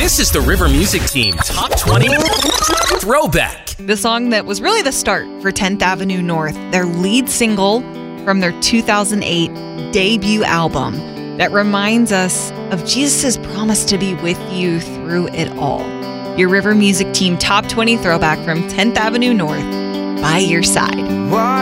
This is the River Music Team Top 20 Throwback. The song that was really the start for 10th Avenue North, their lead single from their 2008 debut album that reminds us of Jesus' promise to be with you through it all. Your River Music Team Top 20 Throwback from 10th Avenue North, By Your Side.